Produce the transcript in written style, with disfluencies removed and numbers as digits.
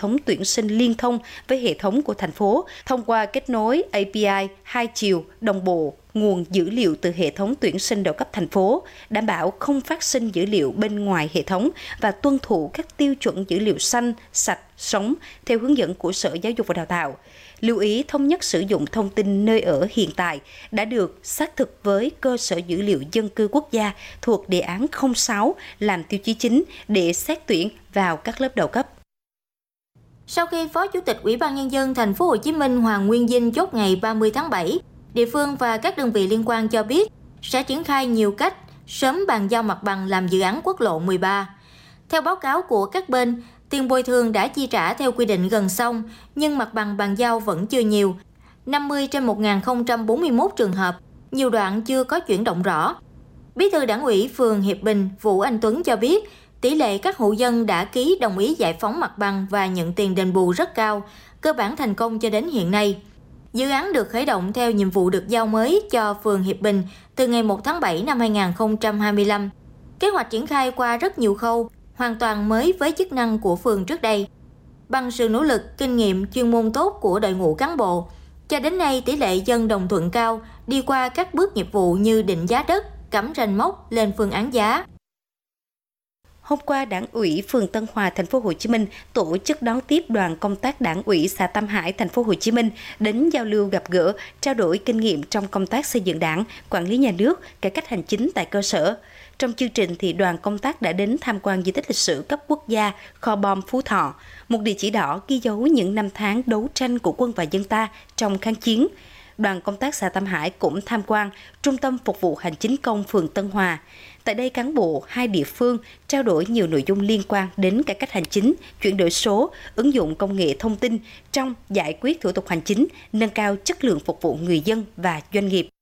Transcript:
thống tuyển sinh liên thông với hệ thống của thành phố thông qua kết nối API hai chiều đồng bộ nguồn dữ liệu từ hệ thống tuyển sinh đầu cấp thành phố, đảm bảo không phát sinh dữ liệu bên ngoài hệ thống và tuân thủ các tiêu chuẩn dữ liệu xanh, sạch, sống theo hướng dẫn của Sở Giáo dục và Đào tạo. Lưu ý thống nhất sử dụng thông tin nơi ở hiện tại đã được xác thực với cơ sở dữ liệu dân cư quốc gia thuộc đề án 06 làm tiêu chí chính để xét tuyển vào các lớp đầu cấp. Sau khi Phó Chủ tịch Ủy ban Nhân dân Thành phố Hồ Chí Minh Hoàng Nguyên Dinh chốt ngày 30 tháng 7, địa phương và các đơn vị liên quan cho biết sẽ triển khai nhiều cách sớm bàn giao mặt bằng làm dự án quốc lộ 13. Theo báo cáo của các bên, tiền bồi thường đã chi trả theo quy định gần xong, nhưng mặt bằng bàn giao vẫn chưa nhiều. 50 trên 1041 trường hợp, nhiều đoạn chưa có chuyển động rõ. Bí thư Đảng ủy phường Hiệp Bình Vũ Anh Tuấn cho biết, tỷ lệ các hộ dân đã ký đồng ý giải phóng mặt bằng và nhận tiền đền bù rất cao, cơ bản thành công cho đến hiện nay. Dự án được khởi động theo nhiệm vụ được giao mới cho phường Hiệp Bình từ ngày 1 tháng 7 năm 2025. Kế hoạch triển khai qua rất nhiều khâu, hoàn toàn mới với chức năng của phường trước đây. Bằng sự nỗ lực, kinh nghiệm, chuyên môn tốt của đội ngũ cán bộ, cho đến nay tỷ lệ dân đồng thuận cao đi qua các bước nghiệp vụ như định giá đất, cắm ranh mốc, lên phương án giá. Hôm qua, Đảng ủy phường Tân Hòa, thành phố Hồ Chí Minh tổ chức đón tiếp đoàn công tác Đảng ủy xã Tam Hải, thành phố Hồ Chí Minh đến giao lưu gặp gỡ, trao đổi kinh nghiệm trong công tác xây dựng Đảng, quản lý nhà nước, cải cách hành chính tại cơ sở. Trong chương trình thì đoàn công tác đã đến tham quan di tích lịch sử cấp quốc gia Kho bom Phú Thọ, một địa chỉ đỏ ghi dấu những năm tháng đấu tranh của quân và dân ta trong kháng chiến. Đoàn công tác xã Tam Hải cũng tham quan Trung tâm Phục vụ Hành chính công phường Tân Hòa. Tại đây, cán bộ hai địa phương trao đổi nhiều nội dung liên quan đến cải cách hành chính, chuyển đổi số, ứng dụng công nghệ thông tin trong giải quyết thủ tục hành chính, nâng cao chất lượng phục vụ người dân và doanh nghiệp.